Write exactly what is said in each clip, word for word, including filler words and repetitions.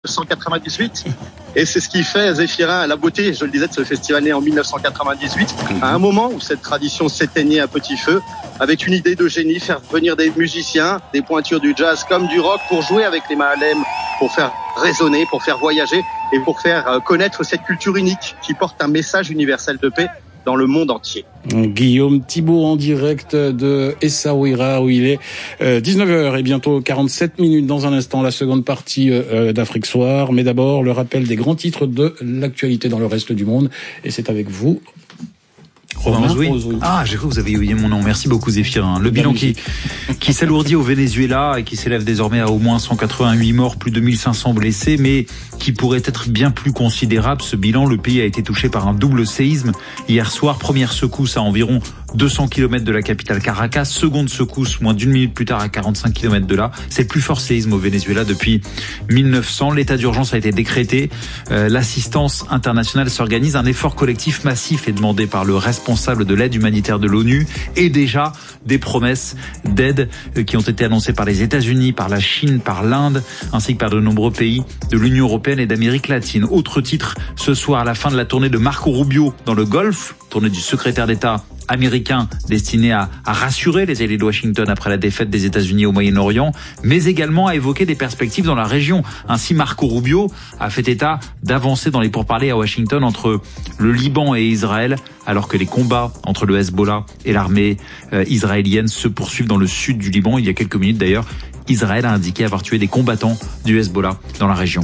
cent quatre-vingt-dix-huit. Et c'est ce qui fait, Zéphirin, la beauté, je le disais, de ce festival né en mille neuf cent quatre-vingt-dix-huit, à un moment où cette tradition s'éteignait à petit feu, avec une idée de génie, faire venir des musiciens, des pointures du jazz comme du rock, pour jouer avec les Mahalem, pour faire résonner, pour faire voyager et pour faire connaître cette culture unique qui porte un message universel de paix dans le monde entier. Guillaume Thibault en direct de Essaouira où il est euh, dix-neuf heures et bientôt quarante-sept minutes. Dans un instant, la seconde partie euh, d'Afrique Soir. Mais d'abord, le rappel des grands titres de l'actualité dans le reste du monde. Et c'est avec vous, Romain Rosouy. Ah, j'ai cru que vous avez oublié mon nom. Merci beaucoup, Zéphirin. Le bilan qui, qui s'alourdit au Venezuela et qui s'élève désormais à au moins cent quatre-vingt-huit morts, plus de mille cinq cents blessés, mais qui pourrait être bien plus considérable. Ce bilan, le pays a été touché par un double séisme. Hier soir, première secousse à environ deux cents kilomètres de la capitale Caracas. Seconde secousse, moins d'une minute plus tard, à quarante-cinq kilomètres de là. C'est le plus fort séisme au Venezuela depuis mille neuf cents. L'état d'urgence a été décrété. Euh, l'assistance internationale s'organise. Un effort collectif massif est demandé par le responsable de l'aide humanitaire de l'ONU et déjà des promesses d'aide qui ont été annoncées par les États-Unis, par la Chine, par l'Inde, ainsi que par de nombreux pays de l'Union européenne et d'Amérique latine. Autre titre, ce soir, à la fin de la tournée de Marco Rubio dans le Golfe, tournée du secrétaire d'État américain destiné à, à rassurer les alliés de Washington après la défaite des États-Unis au Moyen-Orient, mais également à évoquer des perspectives dans la région. Ainsi, Marco Rubio a fait état d'avancer dans les pourparlers à Washington entre le Liban et Israël, alors que les combats entre le Hezbollah et l'armée euh, israélienne se poursuivent dans le sud du Liban. Il y a quelques minutes d'ailleurs, Israël a indiqué avoir tué des combattants du Hezbollah dans la région.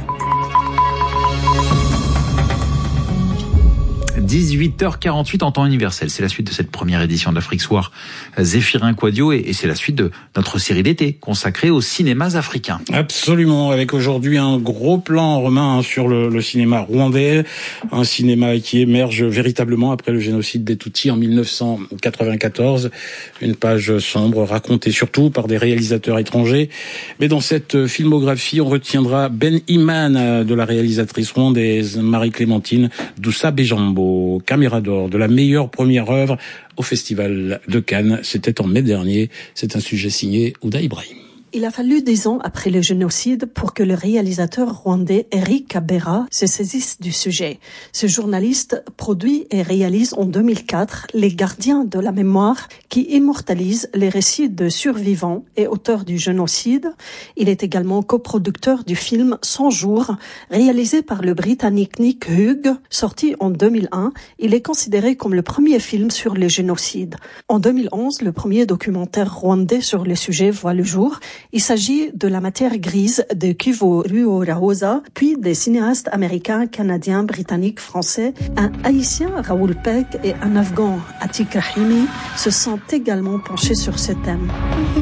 dix-huit heures quarante-huit en temps universel. C'est la suite de cette première édition d'Afrique Soir. Zéphirin Quadio et, et c'est la suite de notre série d'été consacrée aux cinémas africains. Absolument, avec aujourd'hui un gros plan, Romain, hein, sur le, le cinéma rwandais, un cinéma qui émerge véritablement après le génocide des Tutsis en mille neuf cent quatre-vingt-quatorze. Une page sombre racontée surtout par des réalisateurs étrangers. Mais dans cette filmographie, on retiendra Ben Iman de la réalisatrice rwandaise Marie-Clémentine Doussa-Bejambo. Caméra d'or de la meilleure première œuvre au Festival de Cannes. C'était en mai dernier. C'est un sujet signé Ouda Ibrahim. Il a fallu dix ans après le génocide pour que le réalisateur rwandais Eric Kabera se saisisse du sujet. Ce journaliste produit et réalise en deux mille quatre Les Gardiens de la mémoire qui immortalise les récits de survivants et auteurs du génocide. Il est également coproducteur du film cent jours, réalisé par le Britannique Nick Hughes, sorti en deux mille un. Il est considéré comme le premier film sur le génocide. En deux mille onze, le premier documentaire rwandais sur le sujet voit le jour. Il s'agit de La matière grise de Kivo Ruorahosa, puis des cinéastes américains, canadiens, britanniques, français. Un haïtien, Raoul Peck, et un afghan, Atik Rahimi, se sont également penchés sur ce thème.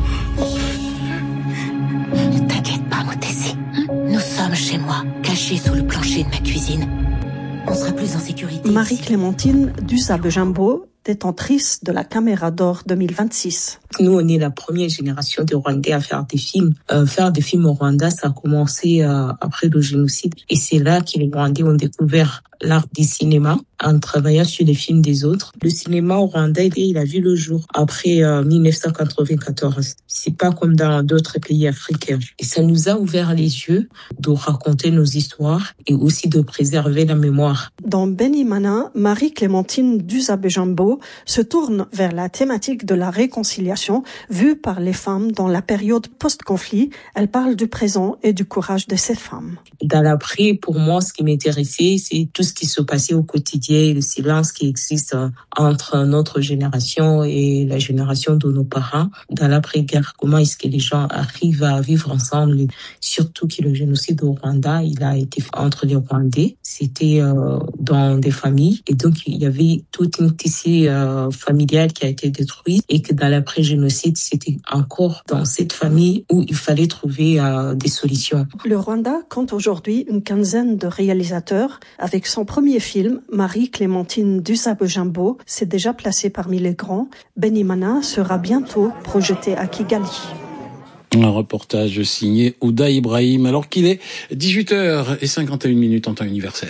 Ne t'inquiète pas, Motessi. Nous sommes chez moi, cachés sous le plancher de ma cuisine. On sera plus en sécurité. Marie-Clémentine Doussa-Bejambo, détentrice de la Caméra d'or deux mille vingt-six. Nous, on est la première génération de Rwandais à faire des films. Euh, faire des films au Rwanda, ça a commencé euh, après le génocide. Et c'est là que les Rwandais ont découvert l'art du cinéma en travaillant sur les films des autres. Le cinéma au Rwanda, il a vu le jour après euh, mille neuf cent quatre-vingt-quatorze. C'est pas comme dans d'autres pays africains. Et ça nous a ouvert les yeux de raconter nos histoires et aussi de préserver la mémoire. Dans Benimana, Marie-Clémentine Doussa-Bejambo se tourne vers la thématique de la réconciliation vue par les femmes dans la période post-conflit. Elle parle du présent et du courage de ces femmes. Dans l'après, pour moi, ce qui m'intéressait, c'est tout ce qui se passait au quotidien, le silence qui existe entre notre génération et la génération de nos parents. Dans l'après-guerre, comment est-ce que les gens arrivent à vivre ensemble, surtout que le génocide au Rwanda, il a été fait entre les Rwandais. C'était euh, dans des familles et donc il y avait toute une tissu euh, familiale qui a été détruite et que dans l'après-génocide, c'était encore dans cette famille où il fallait trouver euh, des solutions. Le Rwanda compte aujourd'hui une quinzaine de réalisateurs. Avec son premier film, Marie-Clémentine Doussa-Bejambo s'est déjà placée parmi les grands. Benimana sera bientôt projeté à Kigali. Un reportage signé Ouda Ibrahim, alors qu'il est dix-huit heures cinquante et une minutes en temps universel.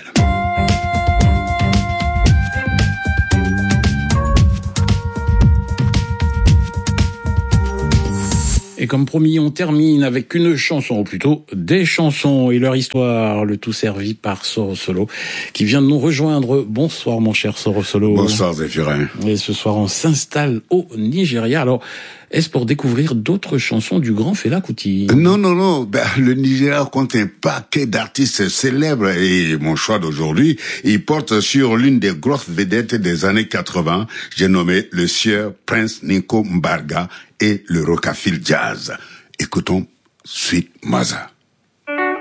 Et Et comme promis, on termine avec une chanson, ou plutôt des chansons et leur histoire, le tout servi par Soro Solo, qui vient de nous rejoindre. Bonsoir mon cher Soro Solo. Bonsoir Zéphirin. Et ce soir, on s'installe au Nigeria. Alors, est-ce pour découvrir d'autres chansons du grand Fela Kuti? Non, non, non. Ben, le Nigeria compte un paquet d'artistes célèbres et mon choix d'aujourd'hui, il porte sur l'une des grosses vedettes des années quatre-vingts. J'ai nommé le sieur Prince Ninko Mbarga et le Rockafil Jazz. Écoutons Sweet Mother.